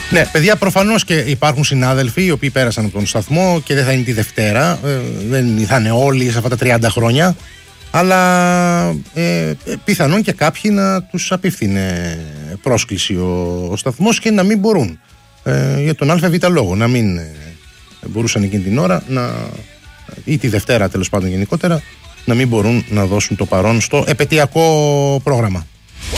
Ναι, παιδιά, προφανώς και υπάρχουν συνάδελφοι οι οποίοι πέρασαν από τον σταθμό και δεν θα είναι τη Δευτέρα, δεν θα είναι όλοι σε αυτά τα 30 χρόνια, αλλά πιθανόν και κάποιοι να τους απίφθινε πρόσκληση ο σταθμός και να μην μπορούν για τον ΑΒ λόγο, να μην μπορούσαν εκείνη την ώρα ή τη Δευτέρα τέλος πάντων γενικότερα να μην μπορούν να δώσουν το παρόν στο επετειακό πρόγραμμα.